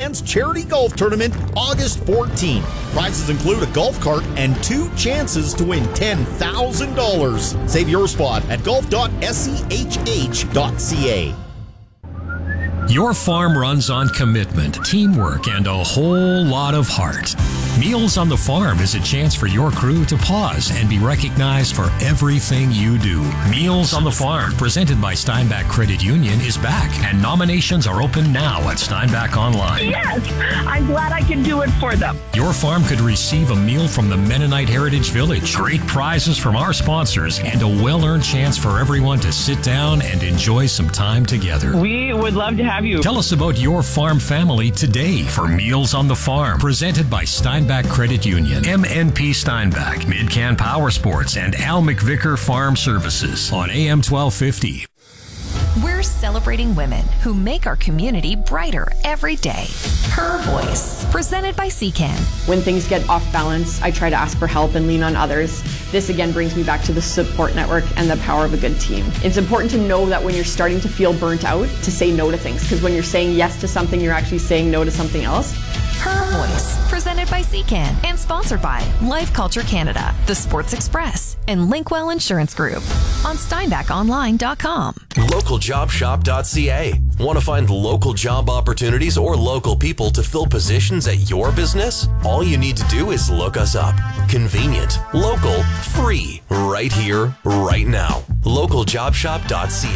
Sands Charity Golf Tournament, August 14th. Prizes include a golf cart and 2 chances to win $10,000. Save your spot at golf.schh.ca. Your farm runs on commitment, teamwork, and a whole lot of heart. Meals on the Farm is a chance for your crew to pause and be recognized for everything you do. Meals on the Farm, presented by Steinbach Credit Union, is back, and nominations are open now at Steinbach Online. Yes, I'm glad I can do it for them. Your farm could receive a meal from the Mennonite Heritage Village, great prizes from our sponsors, and a well-earned chance for everyone to sit down and enjoy some time together. We would love to have you. Tell us about your farm family today for Meals on the Farm, presented by Steinbach Credit Union, MNP Steinbach, Midcan Power Sports, and Al McVicker Farm Services on AM 1250. We're celebrating women who make our community brighter every day. Her Voice, presented by CCAN. When things get off balance, I try to ask for help and lean on others. This again brings me back to the support network and the power of a good team. It's important to know that when you're starting to feel burnt out, to say no to things, because when you're saying yes to something, you're actually saying no to something else. Her Voice, presented by CCAN and sponsored by Life Culture Canada, The Sports Express, and Linkwell Insurance Group on SteinbachOnline.com. LocalJobShop.ca. Want to find local job opportunities or local people to fill positions at your business? All you need to do is look us up. Convenient, local, free, right here, right now. LocalJobShop.ca.